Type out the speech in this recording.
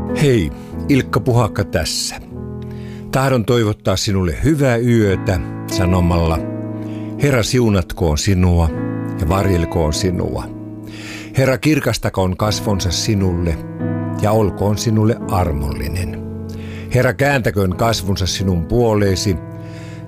Hei, Ilkka Puhakka tässä. Tahdon toivottaa sinulle hyvää yötä sanomalla: Herra siunatkoon sinua ja varjelkoon sinua. Herra kirkastakoon kasvonsa sinulle ja olkoon sinulle armollinen. Herra kääntäköön kasvonsa sinun puoleesi